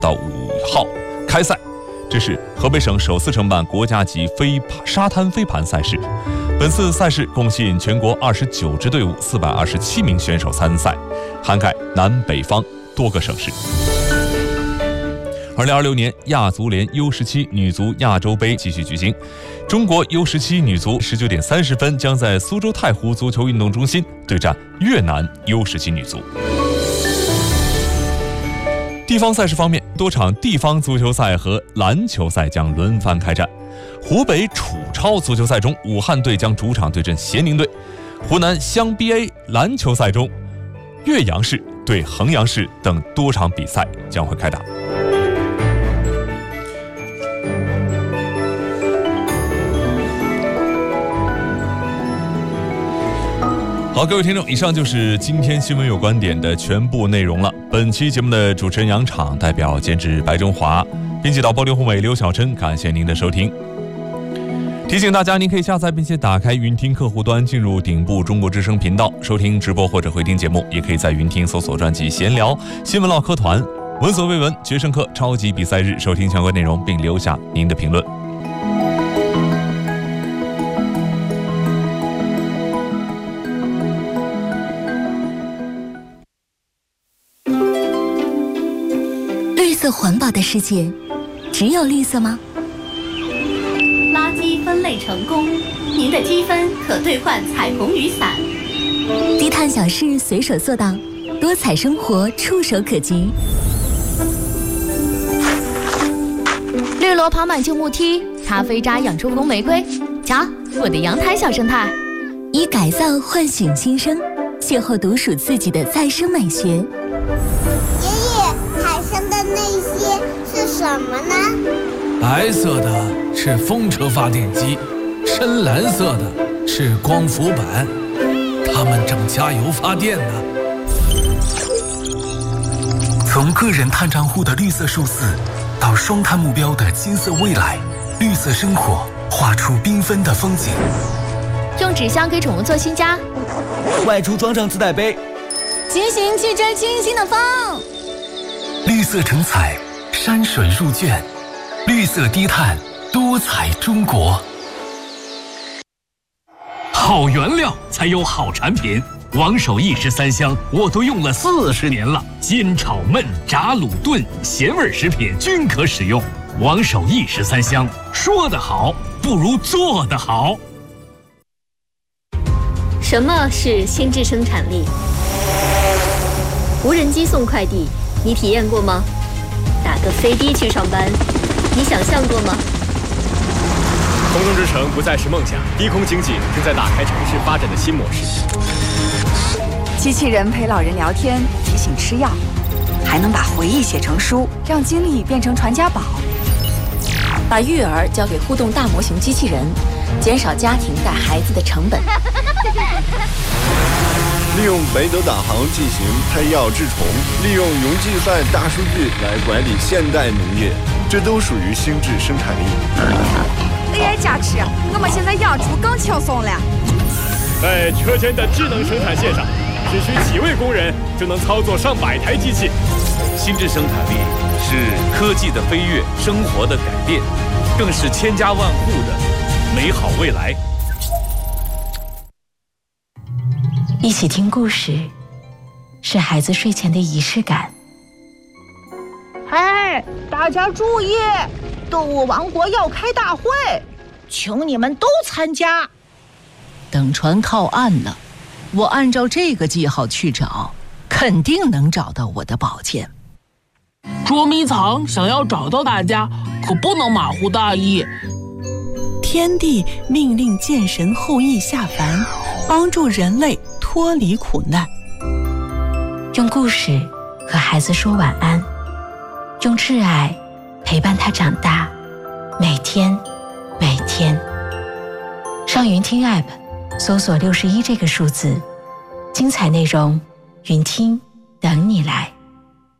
到5号开赛。这是河北省首次承办国家级沙滩飞盘赛事。本次赛事共吸引全国29支队伍、427名选手参赛，涵盖南北方多个省市。2026年亚足联 U17 女足亚洲杯继续举行，中国 U17 女足19点30分将在苏州太湖足球运动中心对战越南 U17 女足。地方赛事方面，多场地方足球赛和篮球赛将轮番开战。湖北楚超足球赛中，武汉队将主场对阵咸宁队；湖南湘 BA 篮球赛中，岳阳市对衡阳市等多场比赛将会开打。好，各位听众，以上就是今天新闻有观点的全部内容了。本期节目的主持人杨昶，代表监制白中华，编辑导播刘宏伟、刘晓琛，感谢您的收听。提醒大家，您可以下载并且打开云听客户端，进入顶部中国之声频道收听直播或者回听节目，也可以在云听搜索专辑闲聊、新闻唠嗑团、闻所未闻、决胜客、超级比赛日收听相关内容，并留下您的评论。 绿色环保的世界，只有绿色吗？ 垃圾分类成功，您的积分可兑换彩虹雨伞。 低碳小事随手做到，多彩生活触手可及。 绿萝跑满旧木梯，咖啡渣养出红玫瑰。瞧，我的阳台小生态。 以改造唤醒新生，邂逅独属自己的再生美学。 爷爷，海上的那些是什么呢？ 白色的是风车发电机，深蓝色的是光伏板，它们正加油发电呢。 从个人碳账户的绿色数字，到双碳目标的金色未来，绿色生活画出缤纷的风景。 用纸箱给宠物做新家， 外出装上自带杯， 骑行去追清新的风。 绿色成彩，山水入卷，绿色低碳，多彩中国。 好原料才有好产品，王守义13香我都用了40年了，煎炒焖炸卤炖咸味食品均可使用。王守义13香，说得好不如做得好。 什么是心智生产力？无人机送快递，你体验过吗？打个飞的去上班，你想象过吗？ 空中之城不再是梦想，低空经济正在打开城市发展的新模式。 机器人陪老人聊天，提醒吃药，还能把回忆写成书，让经历变成传家宝。 把育儿交给互动大模型机器人，减少家庭带孩子的成本。 利用北斗导航进行配药治虫，利用云计算大数据来管理现代农业，这都属于心智生产力。 AI 加持，我们现在养猪更轻松了。 在车间的智能生产线上，只需几位工人就能操作上百台机器。 心智生产力是科技的飞跃，生活的改变，更是千家万户的美好未来。 一起听故事，是孩子睡前的仪式感。 哎，大家注意，动物王国要开大会，请你们都参加。 等船靠岸了，我按照这个记号去找，肯定能找到我的宝剑。 捉迷藏想要找到大家，可不能马虎大意。 天帝命令剑神后羿下凡，帮助人类脱离苦难。 用故事和孩子说晚安，用挚爱陪伴他长大，每天每天。上云听 App 搜索61这个数字，精彩内容云听等你来。